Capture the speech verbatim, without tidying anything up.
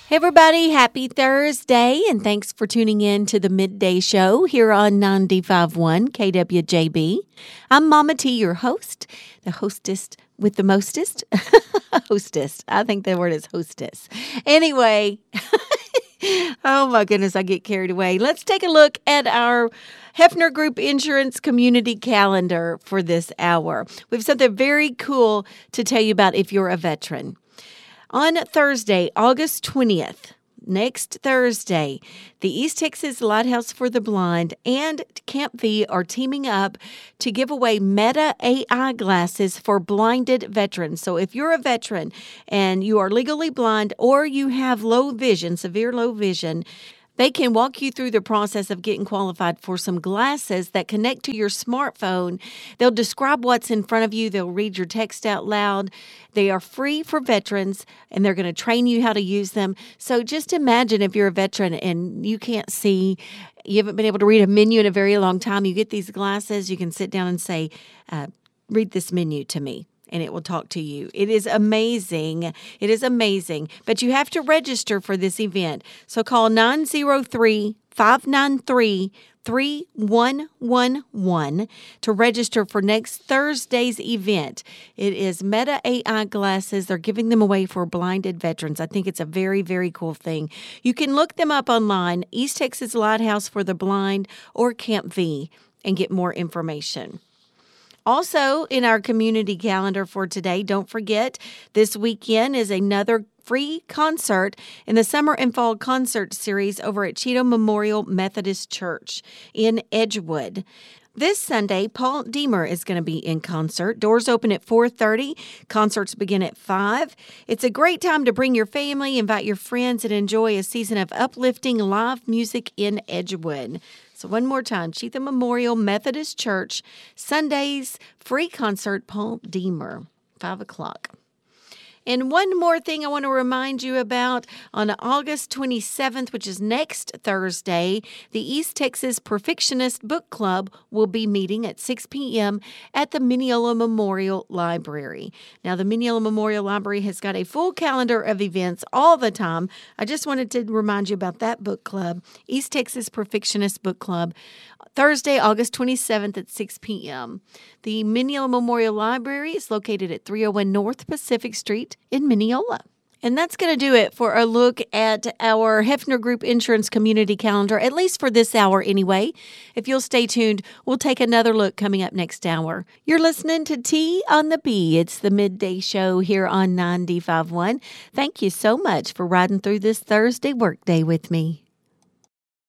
Hey, everybody. Happy Thursday, and thanks for tuning in to the Midday Show here on ninety-five point one K W J B. I'm Mama T, your host, the hostess with the mostest. hostess. I think the word is hostess. Anyway, oh my goodness, I get carried away. Let's take a look at our Hefner Group Insurance Community Calendar for this hour. We have something very cool to tell you about if you're a veteran. On Thursday, August twentieth, next Thursday, the East Texas Lighthouse for the Blind and Camp V are teaming up to give away Meta A I glasses for blinded veterans. So if you're a veteran and you are legally blind or you have low vision, severe low vision, they can walk you through the process of getting qualified for some glasses that connect to your smartphone. They'll describe what's in front of you. They'll read your text out loud. They are free for veterans, and they're going to train you how to use them. So just imagine if you're a veteran and you can't see, you haven't been able to read a menu in a very long time. You get these glasses, you can sit down and say, uh, read this menu to me. And it will talk to you. It is amazing. It is amazing. But you have to register for this event. So call nine oh three, five nine three, three one one one to register for next Thursday's event. It is Meta A I glasses. They're giving them away for blinded veterans. I think it's a very, very cool thing. You can look them up online, East Texas Lighthouse for the Blind or Camp V, and get more information. Also, in our community calendar for today, don't forget, this weekend is another free concert in the Summer and Fall Concert Series over at Cheatham Memorial Methodist Church in Edgewood. This Sunday, Paul Deemer is going to be in concert. Doors open at four thirty. Concerts begin at five. It's a great time to bring your family, invite your friends, and enjoy a season of uplifting live music in Edgewood. So one more time, Cheatham Memorial Methodist Church, Sundays, free concert, Paul Deemer, five o'clock. And one more thing I want to remind you about, on August twenty-seventh, which is next Thursday, the East Texas Perfectionist Book Club will be meeting at six p.m. at the Mineola Memorial Library. Now, the Mineola Memorial Library has got a full calendar of events all the time. I just wanted to remind you about that book club, East Texas Perfectionist Book Club, Thursday, August twenty-seventh at six p.m. The Mineola Memorial Library is located at three oh one North Pacific Street in Mineola. And that's going to do it for a look at our Hefner Group Insurance Community Calendar, at least for this hour anyway. If you'll stay tuned, we'll take another look coming up next hour. You're listening to T on the B. It's the Midday Show here on ninety-five point one. Thank you so much for riding through this Thursday workday with me.